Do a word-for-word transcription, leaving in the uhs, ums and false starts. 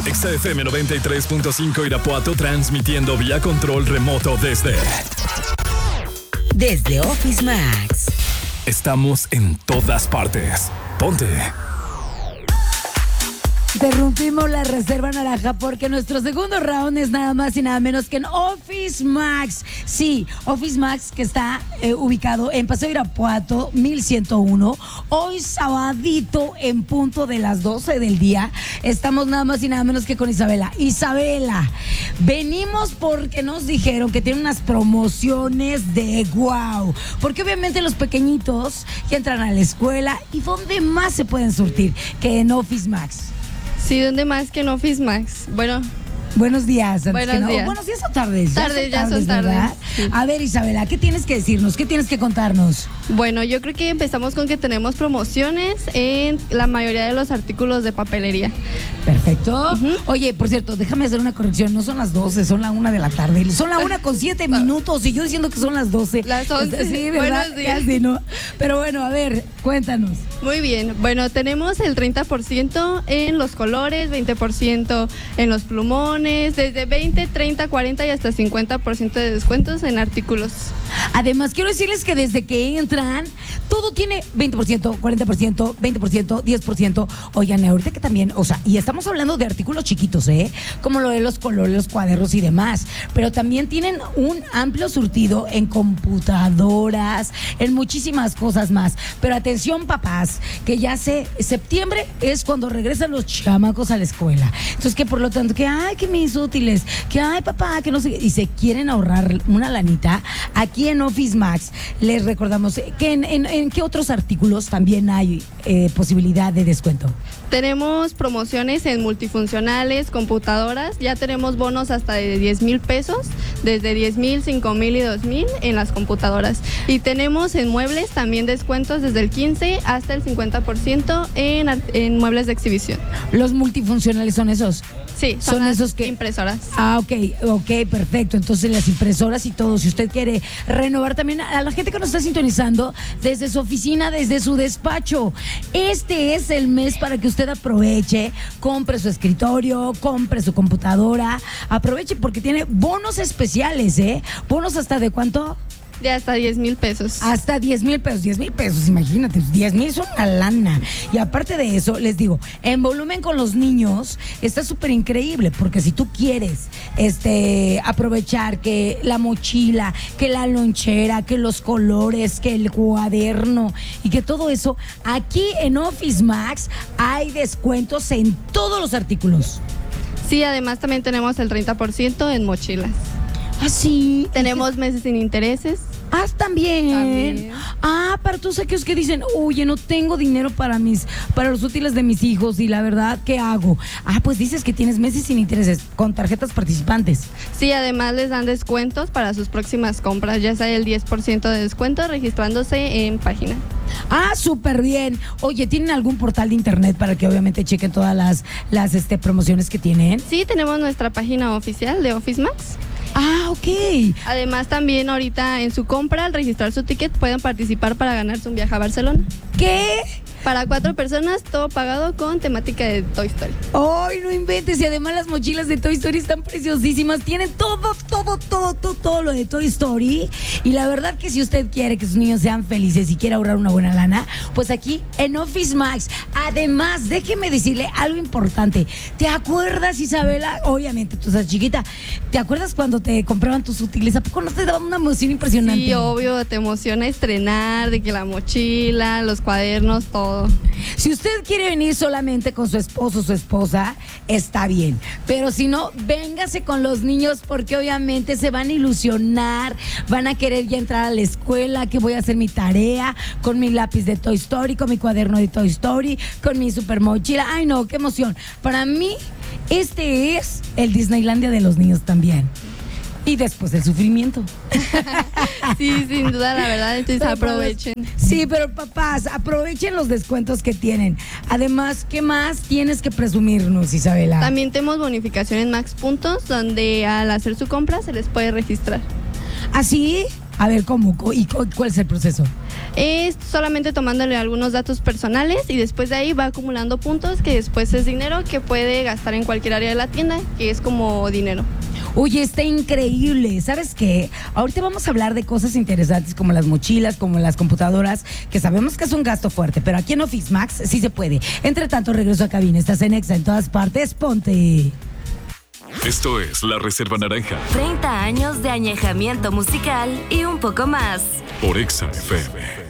Exa F M noventa y tres punto cinco Irapuato, transmitiendo vía control remoto desde... Desde Office Max. Estamos en todas partes. Ponte. Interrumpimos la reserva naranja porque nuestro segundo round es nada más y nada menos que en Office Max. Sí, Office Max, que está eh, ubicado en Paseo Irapuato mil ciento uno. Hoy sabadito en punto de las doce del día estamos nada más y nada menos que con Isabela. Isabela, venimos porque nos dijeron que tienen unas promociones de wow. Porque obviamente los pequeñitos ya entran a la escuela y ¿dónde más se pueden surtir que en Office Max? Sí, ¿dónde más que en Office Max? Bueno. Buenos días. Buenos no. días. Buenos días o tardes. Tardes, ya son tardes. ¿Verdad? Sí. A ver, Isabela, ¿qué tienes que decirnos? ¿Qué tienes que contarnos? Bueno, yo creo que empezamos con que tenemos promociones en la mayoría de los artículos de papelería. Perfecto. Uh-huh. Oye, por cierto, déjame hacer una corrección. No son las doce, son la una de la tarde. Son la una con siete minutos y yo diciendo que son las doce. Las once. Sí, ¿verdad? Buenos días. Casi, ¿no? Pero bueno, a ver, cuéntanos. Muy bien. Bueno, tenemos el treinta por ciento en los colores, veinte por ciento en los plumones, desde veinte, treinta, cuarenta y hasta cincuenta por ciento de descuentos en artículos. Además, quiero decirles que desde que entran, todo tiene veinte por ciento, cuarenta por ciento, veinte por ciento, diez por ciento. Oigan, ahorita que también, o sea, y estamos hablando de artículos chiquitos, ¿eh? Como lo de los colores, los cuadernos y demás. Pero también tienen un amplio surtido en computadoras, en muchísimas cosas más. Pero atención, papás, que ya sé, septiembre es cuando regresan los chamacos a la escuela. Entonces, que por lo tanto, que ay, que mis útiles, que ay, papá, que no sé, y se quieren ahorrar una lanita. Aquí en Office Max les recordamos que en, en, en qué otros artículos también hay eh, posibilidad de descuento. Tenemos promociones en multifuncionales, computadoras, ya tenemos bonos hasta de diez mil pesos, desde diez mil, cinco mil y dos mil en las computadoras. Y tenemos en muebles también descuentos desde el quince hasta el cincuenta por ciento en, en muebles de exhibición. ¿Los multifuncionales son esos? Sí, son, son las esos que impresoras. Ah, ok, ok, perfecto. Entonces las impresoras y todo, si usted quiere renovar también a la gente que nos está sintonizando desde su oficina, desde su despacho. Este es el mes para que usted aproveche, compre su escritorio, compre su computadora, aproveche porque tiene bonos especiales, ¿eh? Bonos hasta de cuánto? De hasta diez mil pesos. Hasta diez mil pesos, diez mil pesos, imagínate, diez mil son una lana. Y aparte de eso, les digo, en volumen con los niños está súper increíble, porque si tú quieres este, aprovechar que la mochila, que la lonchera, que los colores, que el cuaderno y que todo eso, aquí en Office Max hay descuentos en todos los artículos. Sí, además también tenemos el treinta por ciento en mochilas. Ah, sí. Tenemos meses sin intereses. Ah, también. También. Ah, para todos aquellos que dicen, oye, no tengo dinero para mis, para los útiles de mis hijos y la verdad, ¿qué hago? Ah, pues dices que tienes meses sin intereses con tarjetas participantes. Sí, además les dan descuentos para sus próximas compras, ya sea el diez por ciento de descuento registrándose en página. Ah, súper bien. Oye, ¿tienen algún portal de internet para que obviamente chequen todas las, las este, promociones que tienen? Sí, tenemos nuestra página oficial de Office Max. Ah, ok. Además también ahorita en su compra, al registrar su ticket, pueden participar para ganarse un viaje a Barcelona. ¿Qué? Para cuatro personas, todo pagado con temática de Toy Story. ¡Ay, no inventes! Y además las mochilas de Toy Story están preciosísimas. Tienen todo, todo, todo, todo, todo lo de Toy Story. Y la verdad que si usted quiere que sus niños sean felices y quiere ahorrar una buena lana, pues aquí en Office Max. Además, déjeme decirle algo importante. ¿Te acuerdas, Isabela? Obviamente, tú estás chiquita. ¿Te acuerdas cuando te compraban tus útiles? ¿A poco no te daba una emoción impresionante? Sí, obvio, te emociona estrenar, de que la mochila, los cuadernos, todo. Si usted quiere venir solamente con su esposo o su esposa, está bien. Pero si no, véngase con los niños porque obviamente se van a ilusionar, van a querer ya entrar a la escuela, que voy a hacer mi tarea con mi lápiz de Toy Story, con mi cuaderno de Toy Story, con mi super mochila. Ay, no, qué emoción. Para mí, este es el Disneylandia de los niños también. Y después el sufrimiento. Sí, sin duda, la verdad, entonces pero aprovechen. Sí, pero papás, aprovechen los descuentos que tienen. Además, ¿qué más tienes que presumirnos, Isabela? También tenemos bonificaciones Max Puntos, donde al hacer su compra se les puede registrar. ¿Ah, sí? A ver, ¿cómo? ¿Y cuál es el proceso? Es solamente tomándole algunos datos personales y después de ahí va acumulando puntos que después es dinero que puede gastar en cualquier área de la tienda, que es como dinero. Oye, está increíble. ¿Sabes qué? Ahorita vamos a hablar de cosas interesantes como las mochilas, como las computadoras, que sabemos que es un gasto fuerte, pero aquí en Office Max sí se puede. Entre tanto, regreso a cabina. Estás en Exa en todas partes. Ponte. Esto es La Reserva Naranja. treinta años de añejamiento musical y un poco más. Por Exa F M.